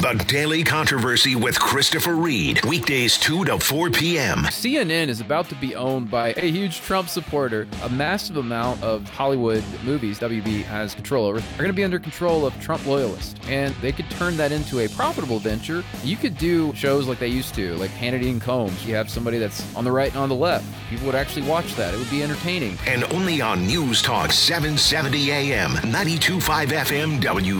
The Daily Controversy with Christopher Reed. Weekdays 2 to 4 p.m. CNN is about to be owned by a huge Trump supporter. A massive amount of Hollywood movies WB has control over are going to be under control of Trump loyalists. And they could turn that into a profitable venture. You could do shows like they used to, like Hannity and Combs. You have somebody that's on the right and on the left. People would actually watch that. It would be entertaining. And only on News Talk 770 AM, 92.5 FM,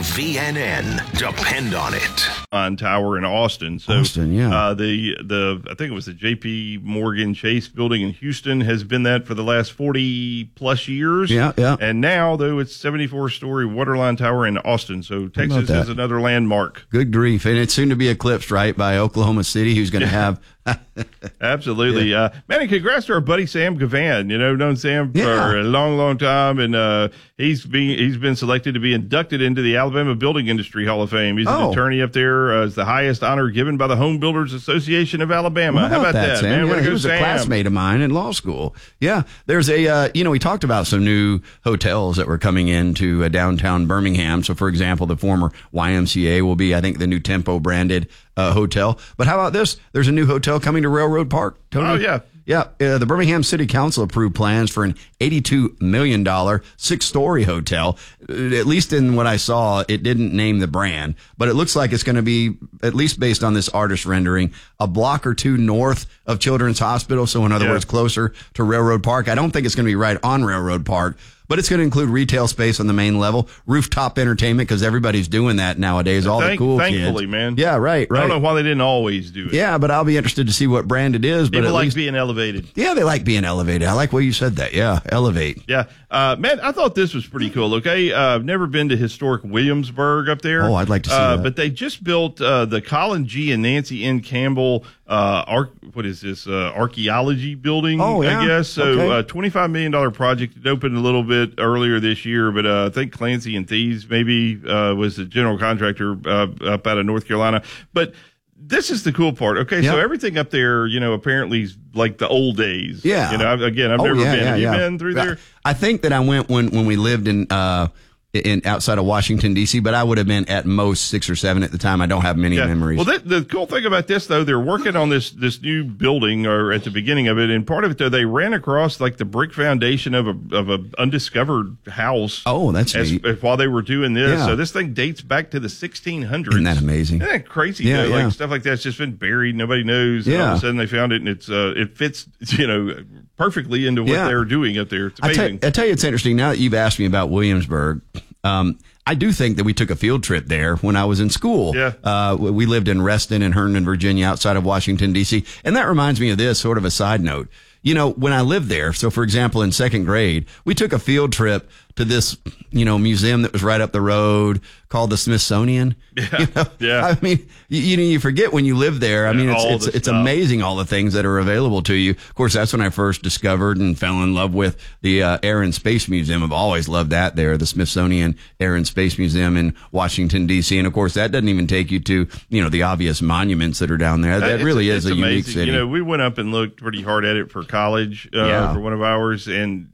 WVNN. Depend on it. On Tower in Austin. So, Austin, yeah. I think it was the J.P. Morgan Chase building in Houston has been that for the last 40 plus years. Yeah. And now, though, it's 74-story Waterline Tower in Austin. So Texas is another landmark. Good grief. And it's soon to be eclipsed, right, by Oklahoma City, who's going to have... Absolutely. Man, and congrats to our buddy Sam Gavan. Known Sam for a long, long time, and he's been selected to be inducted into the Alabama Building Industry Hall of Fame. He's an attorney up there. It's the highest honor given by the Home Builders Association of Alabama. How about that, Sam? man? He was a classmate of mine in law school. Yeah, there's we talked about some new hotels that were coming into downtown Birmingham. So, for example, the former YMCA will be, I think, the new Tempo branded hotel. But how about this? There's a new hotel coming to Railroad Park. Tony? Oh, yeah. Yeah, the Birmingham City Council approved plans for an $82 million 6-story hotel. At least in what I saw, it didn't name the brand, but it looks like it's going to be, at least based on this artist rendering, a block or two north of Children's Hospital. So in other words, closer to Railroad Park. I don't think it's going to be right on Railroad Park, but it's going to include retail space on the main level, rooftop entertainment, because everybody's doing that nowadays. All the cool thankfully, kids. Man. Yeah, right. I don't know why they didn't always do it. Yeah, but I'll be interested to see what brand it is. People but like being elevated. Yeah, they like being elevated. I like the way you said that. Yeah, elevate. Yeah. Man, I thought this was pretty cool. Okay, I've never been to historic Williamsburg up there. Oh, I'd like to see that. But they just built the Colin G. and Nancy N. Campbell archaeology building, I guess. So $25 million project. It opened a little bit earlier this year, but I think Clancy and Thies maybe was the general contractor up out of North Carolina. But this is the cool part. Okay, so everything up there, apparently is like the old days. Yeah. I've never been. Have you been through there? I think that I went when we lived in outside of Washington, D.C., but I would have been at most 6 or 7 at the time. I don't have many memories. Well, the cool thing about this, though, they're working on this new building, or at the beginning of it, and part of it, though, they ran across like the brick foundation of a undiscovered house. Oh, that's neat. While they were doing this. Yeah. So this thing dates back to the 1600s. Isn't that amazing? Isn't that crazy? Yeah, Like stuff like that's just been buried. Nobody knows. And all of a sudden they found it, and it fits, perfectly into what they're doing up there. It's amazing. Yeah. We lived in Reston and Herndon, Virginia, outside of Washington, D.C. And that reminds me of this, sort of a side note. When I lived there, so for example, in second grade, we took a field trip to this, museum that was right up the road called the Smithsonian. Yeah. Yeah. I mean, you forget when you live there. I mean, it's amazing all the things that are available to you. Of course, that's when I first discovered and fell in love with the Air and Space Museum. I've always loved that there, the Smithsonian Air and Space Museum in Washington, D.C. And of course, that doesn't even take you to, the obvious monuments that are down there. That really is a unique city. We went up and looked pretty hard at it for college, for one of ours, and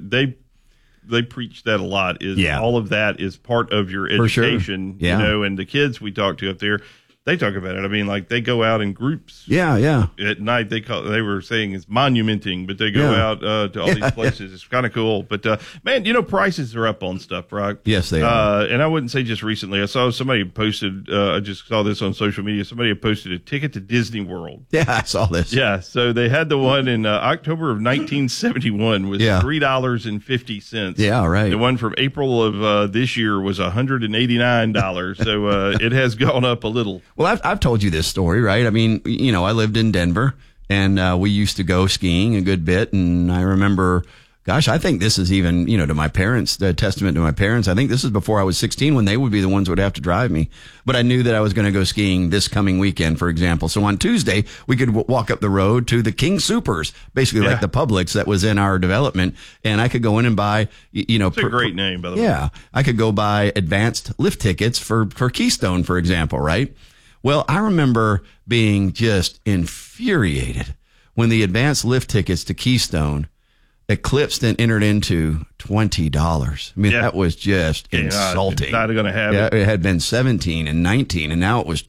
they preach that a lot. All of that is part of your education, and the kids we talk to up there, they talk about it. I mean, like they go out in groups. Yeah. At night, they were saying it's monumenting, but they go out to all these places. It's kind of cool. But man, prices are up on stuff, right? Yes, they are. And I wouldn't say just recently. I saw somebody posted. I just saw this on social media. Somebody had posted a ticket to Disney World. Yeah, I saw this. Yeah, so they had the one in October of 1971 was $3.50. Yeah, right. The one from April of this year was $189. So it has gone up a little. Well, I've told you this story, right? I mean, I lived in Denver, and we used to go skiing a good bit, and I remember, gosh, I think this is even, to my parents, the testament to my parents. I think this is before I was 16 when they would be the ones who would have to drive me. But I knew that I was going to go skiing this coming weekend, for example. So on Tuesday, we could walk up the road to the King Soopers, basically like the Publix that was in our development. And I could go in and buy, It's a great name, by the way. Yeah. I could go buy advanced lift tickets for Keystone, for example, right? Well, I remember being just infuriated when the advanced lift tickets to Keystone eclipsed and entered into $20. I mean, that was just insulting. Not going to have it. It had been 17 and 19, and now it was